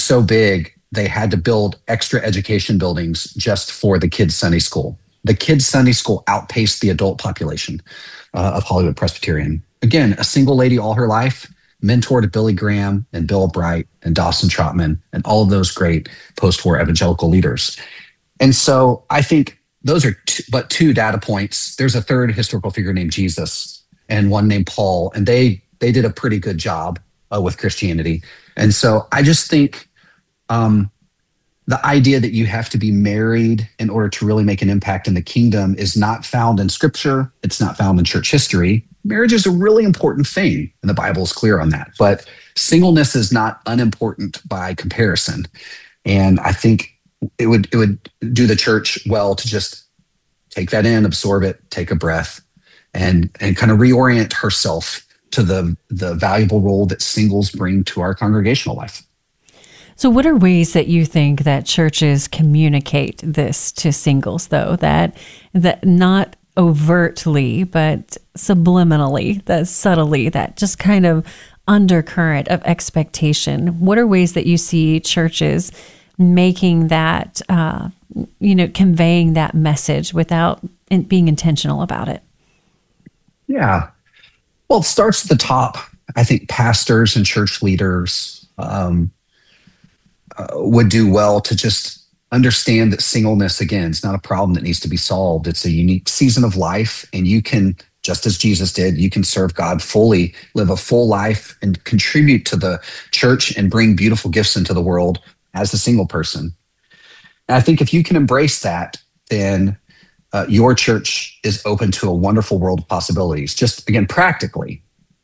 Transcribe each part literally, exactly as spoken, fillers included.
so big, they had to build extra education buildings just for the kids' Sunday school. The kids' Sunday school outpaced the adult population uh, of Hollywood Presbyterian. Again, a single lady all her life, mentored Billy Graham and Bill Bright and Dawson Trotman and all of those great post-war evangelical leaders. And so I think those are two, but two data points. There's a third historical figure named Jesus and one named Paul, and they they did a pretty good job uh, with Christianity. And so I just think um, the idea that you have to be married in order to really make an impact in the kingdom is not found in Scripture. It's not found in church history. Marriage is a really important thing, and the Bible is clear on that. But singleness is not unimportant by comparison. And I think it would it would do the church well to just take that in, absorb it, take a breath, and and kind of reorient herself to the the valuable role that singles bring to our congregational life. So what are ways that you think that churches communicate this to singles, though, that that not overtly, but subliminally, that subtly, that just kind of undercurrent of expectation? What are ways that you see churches making that, uh, you know, conveying that message without in, being intentional about it? Yeah. Well, it starts at the top. I think pastors and church leaders um, uh, would do well to just understand that singleness, again, is not a problem that needs to be solved. It's a unique season of life, and you can, just as Jesus did, you can serve God fully, live a full life, and contribute to the church and bring beautiful gifts into the world as a single person. And I think if you can embrace that, then uh, your church is open to a wonderful world of possibilities. Just, again, practically,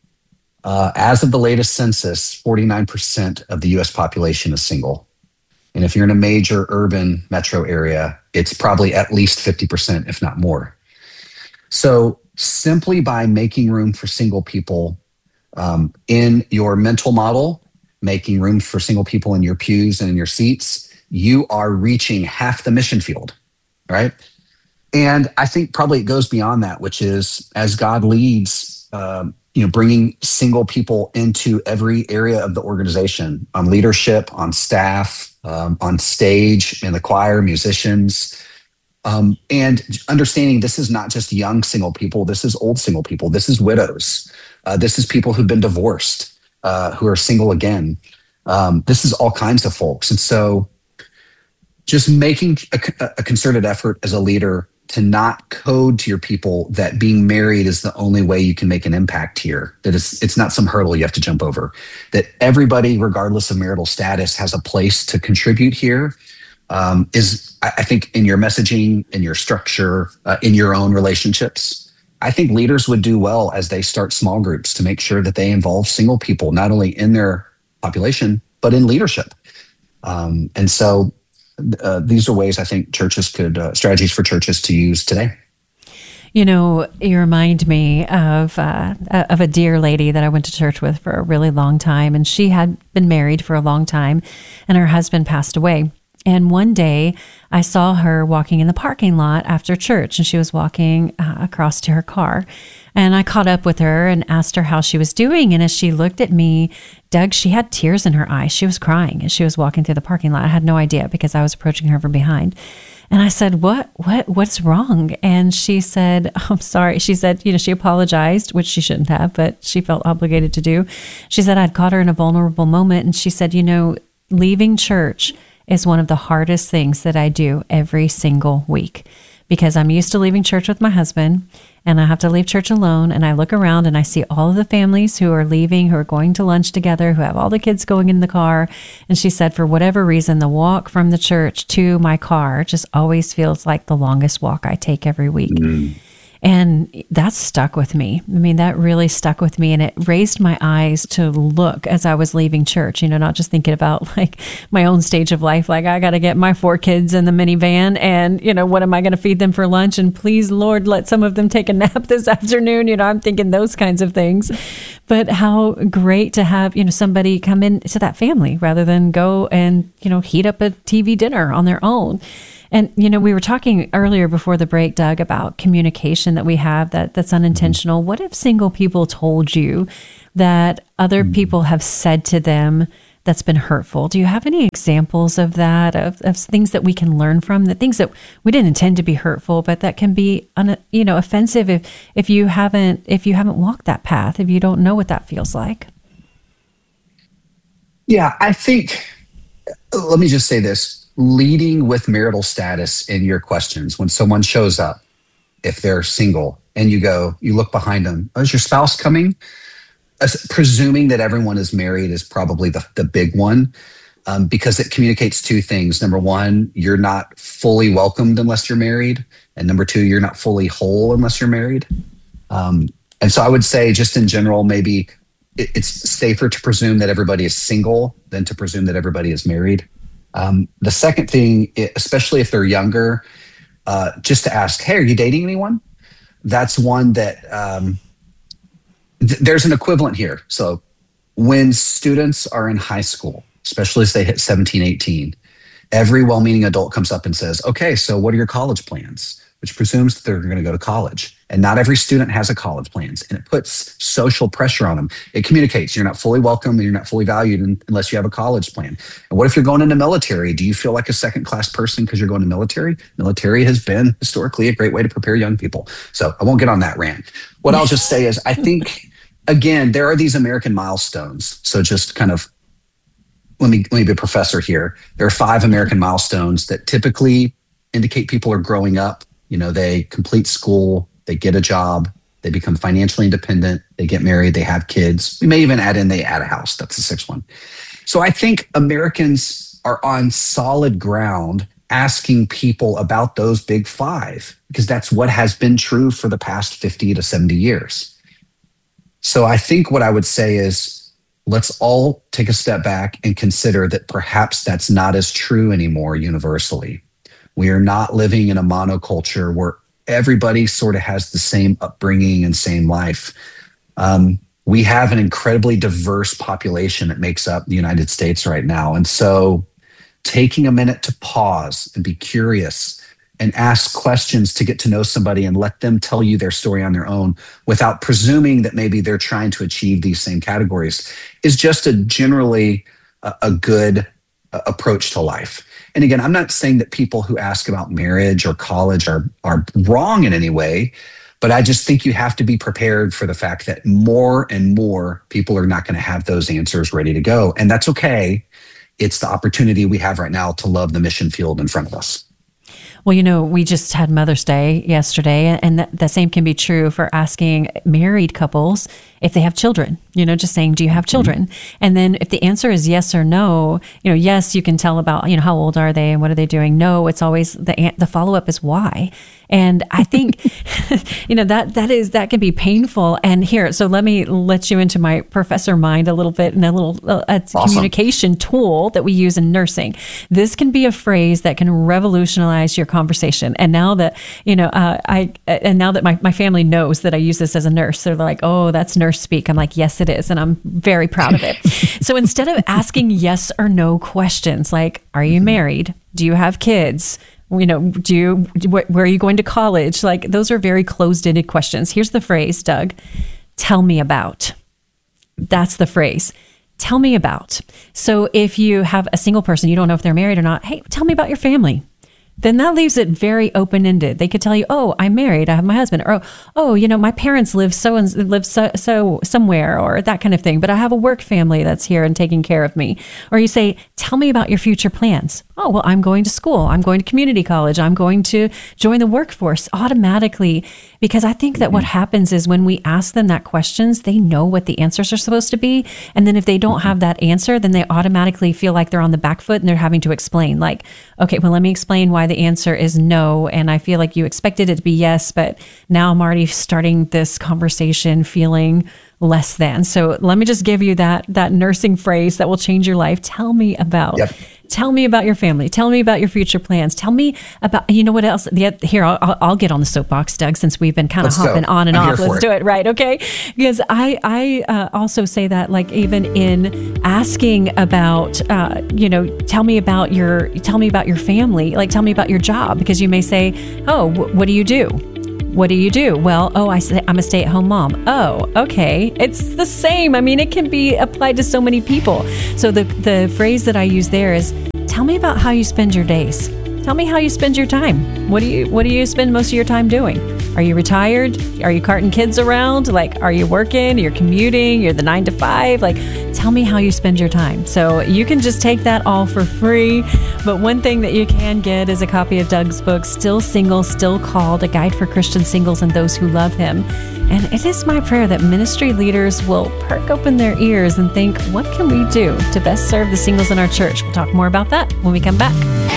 uh, as of the latest census, forty-nine percent of the U S population is single. And if you're in a major urban metro area, it's probably at least fifty percent, if not more. So simply by making room for single people um, in your mental model, making room for single people in your pews and in your seats, you are reaching half the mission field, right? And I think probably it goes beyond that, which is as God leads, um, you know, bringing single people into every area of the organization, on leadership, on staff, um, on stage, in the choir, musicians, um, and understanding this is not just young single people. This is old single people. This is widows. Uh, this is people who've been divorced, uh, who are single again. Um, this is all kinds of folks. And so just making a, a concerted effort as a leader to not code to your people that being married is the only way you can make an impact here, that it's, it's not some hurdle you have to jump over, that everybody, regardless of marital status, has a place to contribute here, um, is, I think, in your messaging, in your structure, uh, in your own relationships. I think leaders would do well as they start small groups to make sure that they involve single people, not only in their population, but in leadership. Um, and so Uh, these are ways I think churches could, uh, strategies for churches to use today. You know, you remind me of uh, of a dear lady that I went to church with for a really long time, and she had been married for a long time, and her husband passed away. And one day I saw her walking in the parking lot after church, and she was walking uh, across to her car. And I caught up with her and asked her how she was doing. And as she looked at me, Doug, she had tears in her eyes. She was crying as she was walking through the parking lot. I had no idea because I was approaching her from behind. And I said, what, what, what's wrong? And she said, I'm sorry. She said, you know, she apologized, which she shouldn't have, but she felt obligated to do. She said, I'd caught her in a vulnerable moment. And she said, you know, leaving church is one of the hardest things that I do every single week, because I'm used to leaving church with my husband and I have to leave church alone. And I look around and I see all of the families who are leaving, who are going to lunch together, who have all the kids going in the car. And she said, for whatever reason, the walk from the church to my car just always feels like the longest walk I take every week. Mm. And that stuck with me. I mean, that really stuck with me. And it raised my eyes to look as I was leaving church, you know, not just thinking about like my own stage of life. Like, I got to get my four kids in the minivan and, you know, what am I going to feed them for lunch? And please, Lord, let some of them take a nap this afternoon. You know, I'm thinking those kinds of things. But how great to have, you know, somebody come into that family rather than go and, you know, heat up a T V dinner on their own. And, you know, we were talking earlier before the break, Doug, about communication that we have that that's unintentional. Mm-hmm. What if single people told you that other mm-hmm. people have said to them that's been hurtful. Do you have any examples of that, of, of things that we can learn from, the things that we didn't intend to be hurtful, but that can be, un, you know, offensive if, if you haven't, if you haven't walked that path, if you don't know what that feels like? Yeah, I think, let me just say this, leading with marital status in your questions. When someone shows up, if they're single, and you go, you look behind them, oh, is your spouse coming? As, presuming that everyone is married is probably the, the big one, um, because it communicates two things. Number one, you're not fully welcomed unless you're married. And number two, you're not fully whole unless you're married. Um, and so I would say just in general, maybe it, it's safer to presume that everybody is single than to presume that everybody is married. Um, the second thing, especially if they're younger, uh, just to ask, hey, are you dating anyone? That's one that um, th- there's an equivalent here. So when students are in high school, especially as they hit seventeen, eighteen, every well-meaning adult comes up and says, okay, so what are your college plans? Which presumes that they're going to go to college. And not every student has a college plans, and it puts social pressure on them. It communicates you're not fully welcome and you're not fully valued in, unless you have a college plan. And what if you're going into military? Do you feel like a second-class person because you're going to military? Military has been historically a great way to prepare young people. So I won't get on that rant. What I'll just say is I think, again, there are these American milestones. So just kind of, let me, let me be a professor here. There are five American milestones that typically indicate people are growing up. You know, they complete school, they get a job, they become financially independent, they get married, they have kids. We may even add in they add a house. That's the sixth one. So I think Americans are on solid ground asking people about those big five, because that's what has been true for the past fifty to seventy years. So I think what I would say is let's all take a step back and consider that perhaps that's not as true anymore universally. We are not living in a monoculture where everybody sort of has the same upbringing and same life. Um, we have an incredibly diverse population that makes up the United States right now. And so taking a minute to pause and be curious and ask questions to get to know somebody and let them tell you their story on their own without presuming that maybe they're trying to achieve these same categories is just a generally a, a good uh, approach to life. And again, I'm not saying that people who ask about marriage or college are, are wrong in any way, but I just think you have to be prepared for the fact that more and more people are not going to have those answers ready to go. And that's okay. It's the opportunity we have right now to love the mission field in front of us. Well, you know, we just had Mother's Day yesterday, and that, the same can be true for asking married couples if they have children, you know, just saying, do you have children? Mm-hmm. And then if the answer is yes or no, you know, yes, you can tell about, you know, how old are they and what are they doing? No, it's always the the follow-up is why. And I think, you know, that that is, that can be painful. And here, so let me let you into my professor mind a little bit and a little uh, a awesome. communication tool that we use in nursing. This can be a phrase that can revolutionize your conversation. And now that, you know, uh, I, and now that my, my family knows that I use this as a nurse, they're like, oh, that's nurse speak. I'm like, yes, it is. And I'm very proud of it. So instead of asking yes or no questions, like, are you married? Do you have kids? You know, do you, where are you going to college? Like, those are very closed-ended questions. Here's the phrase, Doug, tell me about. That's the phrase. Tell me about. So if you have a single person, you don't know if they're married or not, hey, tell me about your family. Then that leaves it very open-ended. They could tell you, "Oh, I'm married. I have my husband," or "Oh, you know, my parents live so and live so, so somewhere," or that kind of thing. But I have a work family that's here and taking care of me. Or you say, "Tell me about your future plans." Oh, well, I'm going to school. I'm going to community college. I'm going to join the workforce automatically. Because I think that mm-hmm. what happens is when we ask them that questions, they know what the answers are supposed to be. And then if they don't mm-hmm. have that answer, then they automatically feel like they're on the back foot and they're having to explain. Like, okay, well, let me explain why the answer is no. And I feel like you expected it to be yes, but now I'm already starting this conversation feeling less than. So let me just give you that that nursing phrase that will change your life. Tell me about. Yep. Tell me about your family. Tell me about your future plans. Tell me about, you know what else? The, here, I'll, I'll get on the soapbox, Doug, since we've been kind of Let's hopping go. on and I'm off. Let's do it. Right. Okay. Because I, I uh, also say that, like, even in asking about, uh, you know, tell me about your, tell me about your family, like, tell me about your job, because you may say, oh, wh- what do you do? What do you do? Well, oh, I say, I'm a stay-at-home mom. Oh, okay. It's the same. I mean, it can be applied to so many people. So the, the phrase that I use there is, tell me about how you spend your days. Tell me how you spend your time. What do you What do you spend most of your time doing? Are you retired? Are you carting kids around? Like, are you working? You're commuting? You're the nine to five? Like, tell me how you spend your time. So you can just take that all for free. But one thing that you can get is a copy of Doug's book, Still Single, Still Called, a guide for Christian singles and those who love him. And it is my prayer that ministry leaders will perk open their ears and think, what can we do to best serve the singles in our church? We'll talk more about that when we come back.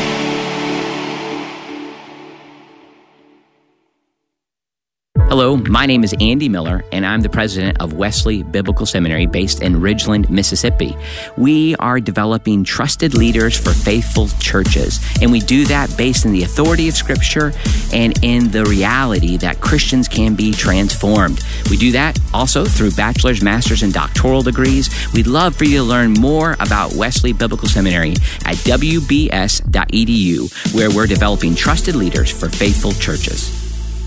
Hello, my name is Andy Miller, and I'm the president of Wesley Biblical Seminary based in Ridgeland, Mississippi. We are developing trusted leaders for faithful churches, and we do that based in the authority of Scripture and in the reality that Christians can be transformed. We do that also through bachelor's, master's, and doctoral degrees. We'd love for you to learn more about Wesley Biblical Seminary at w b s dot e d u, where we're developing trusted leaders for faithful churches.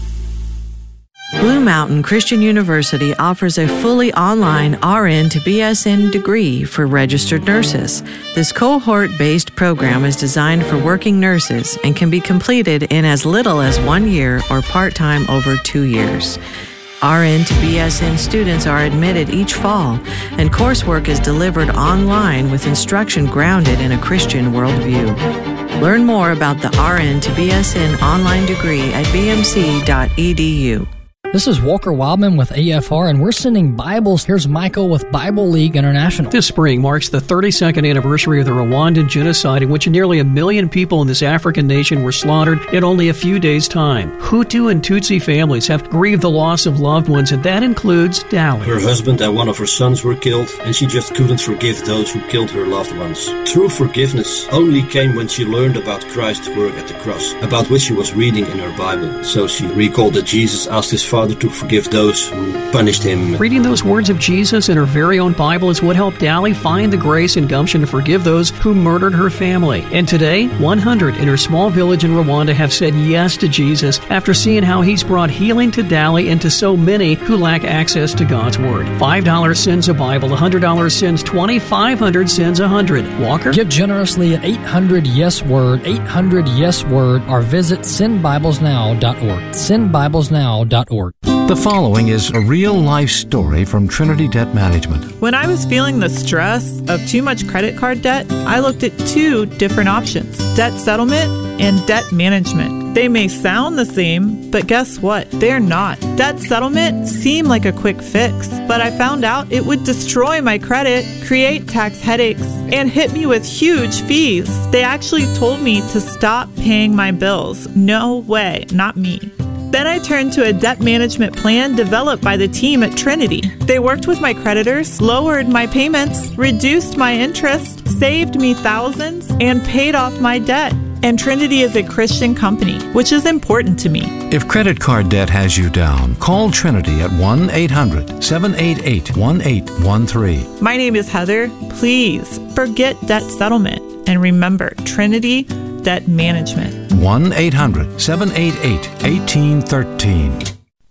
Blue Mountain Christian University offers a fully online R N to B S N degree for registered nurses. This cohort-based program is designed for working nurses and can be completed in as little as one year or part-time over two years. R N to B S N students are admitted each fall, and coursework is delivered online with instruction grounded in a Christian worldview. Learn more about the R N to B S N online degree at b m c dot e d u. This is Walker Wildman with A F R, and we're sending Bibles. Here's Michael with Bible League International. This spring marks the thirty-second anniversary of the Rwandan genocide, in which nearly a million people in this African nation were slaughtered in only a few days' time. Hutu and Tutsi families have grieved the loss of loved ones, and that includes Dali. Her husband and one of her sons were killed, and she just couldn't forgive those who killed her loved ones. True forgiveness only came when she learned about Christ's work at the cross, about which she was reading in her Bible. So she recalled that Jesus asked his Father to forgive those who punished him. Reading those words of Jesus in her very own Bible is what helped Dali find the grace and gumption to forgive those who murdered her family. And today, one hundred in her small village in Rwanda have said yes to Jesus after seeing how he's brought healing to Dali and to so many who lack access to God's Word. five dollars sends a Bible, one hundred dollars sends twenty, five hundred sends one hundred. Walker? Give generously at eight hundred yes word, eight hundred yes word, or visit send bibles now dot org. send bibles now dot org. The following is a real-life story from Trinity Debt Management. When I was feeling the stress of too much credit card debt, I looked at two different options: debt settlement and debt management. They may sound the same, but guess what? They're not. Debt settlement seemed like a quick fix, but I found out it would destroy my credit, create tax headaches, and hit me with huge fees. They actually told me to stop paying my bills. No way, not me. Then I turned to a debt management plan developed by the team at Trinity. They worked with my creditors, lowered my payments, reduced my interest, saved me thousands, and paid off my debt. And Trinity is a Christian company, which is important to me. If credit card debt has you down, call Trinity at one eight hundred seven eight eight one eight one three. My name is Heather. Please forget debt settlement and remember Trinity Debt Management. one eight hundred seven eight eight one eight one three.